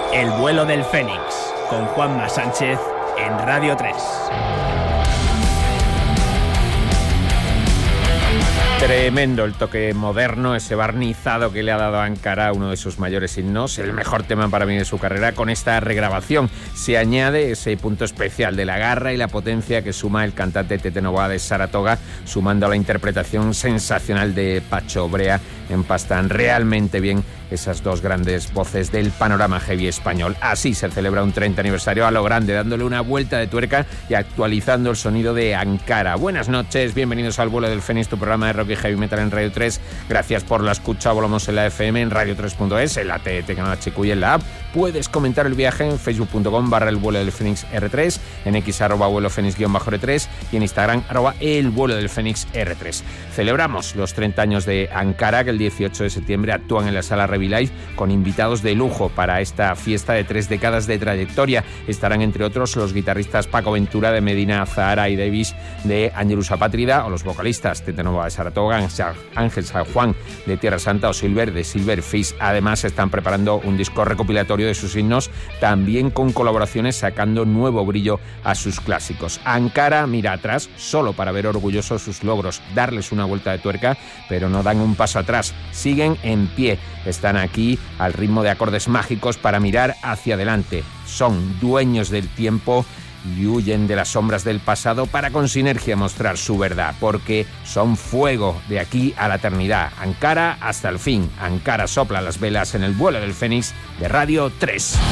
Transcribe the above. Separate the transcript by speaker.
Speaker 1: El vuelo del Fénix, con Juanma Sánchez en Radio 3.
Speaker 2: Tremendo el toque moderno, ese barnizado que le ha dado a Ankara, uno de sus mayores himnos, el mejor tema para mí de su carrera. Con esta regrabación se añade ese punto especial de la garra y la potencia que suma el cantante Tete Novoa de Saratoga, sumando a la interpretación sensacional de Pacho Obrea. Empastan realmente bien esas dos grandes voces del panorama heavy español. Así se celebra un 30 aniversario a lo grande, dándole una vuelta de tuerca y actualizando el sonido de Ankara. Buenas noches, bienvenidos al Vuelo del Fénix, tu programa de rock y heavy metal en Radio 3. Gracias por la escucha. Volamos en la FM, en radio3.es, en la TT Canal HQ y en la app. Puedes comentar el viaje en facebook.com/el vuelo del Fénix R3, en X @vuelo Fénix-R3 y en Instagram @el vuelo del Fénix R3. Celebramos los 30 años de Ankara, que el 18 de septiembre actúan en la sala Revilife con invitados de lujo para esta fiesta de 3 décadas de trayectoria. Estarán entre otros los guitarristas Paco Ventura de Medina Zahara y Davis de Angelus Apátrida, o los vocalistas Tete Novoa de Saratoga, Ángel San Juan de Tierra Santa o Silver de Silver Fish. Además están preparando un disco recopilatorio de sus himnos, también con colaboraciones sacando nuevo brillo a sus clásicos. Ankara mira atrás solo para ver orgullosos sus logros, darles una vuelta de tuerca, pero no dan un paso atrás, siguen en pie, están aquí al ritmo de acordes mágicos para mirar hacia adelante. Son dueños del tiempo y huyen de las sombras del pasado para con sinergia mostrar su verdad, porque son fuego de aquí a la eternidad. Ankara hasta el fin. Ankara sopla las velas en el vuelo del Fénix de Radio 3.